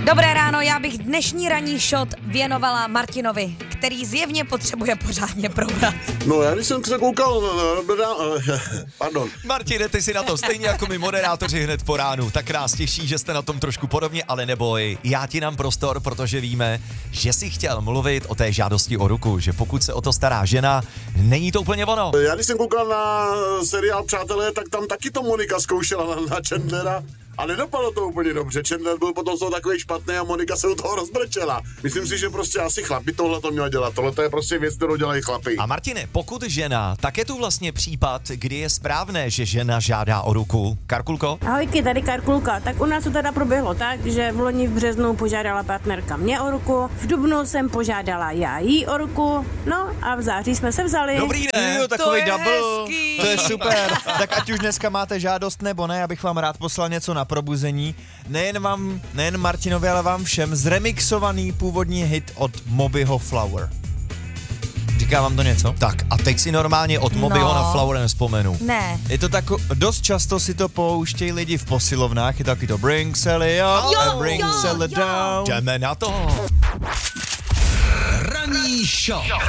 Dobré ráno, já bych dnešní ranní shot věnovala Martinovi, který zjevně potřebuje pořádně probrat. No já když jsem se koukal, pardon. Martine, ty si na to stejně jako my moderátoři hned po ránu. Tak nás těší, že jste na tom trošku podobně, ale neboj, já ti dám prostor, protože víme, že jsi chtěl mluvit o té žádosti o ruku, že pokud se o to stará žena, není to úplně ono. Já když jsem koukal na seriál Přátelé, tak tam taky to Monika zkoušela na Chandlera. A nedopadlo to úplně dobře. Chandler byl potom takový špatný a Monika se u toho rozbrečela. Myslím si, že prostě asi chlapi tohle to měla dělat. Tohle to je prostě věc, kterou dělají chlapi. A Martine, pokud žena, tak je tu vlastně případ, kdy je správné, že žena žádá o ruku. Karkulko? Ahojky, tady Karkulka. Tak u nás to teda proběhlo tak, že v loni v březnu požádala partnerka mě o ruku, v dubnu jsem požádala já jí o ruku, no a v září jsme se vzali. Dobrý ne? Jo, takový To je double. hezký. To je super. Tak ať už dneska máte žádost nebo ne, abych vám rád poslal něco na probuzení. Nejen Martinovi, ale vám všem zremixovaný původní hit od Mobyho Flower. Říká vám to něco? Tak a teď si normálně od Mobyho na Flower nevzpomenu. Ne. Je to dost často si to pouštějí lidi v posilovnách, je to taky to Bring Sally up and Bring Sally down. Jdeme na to. Ranní shop.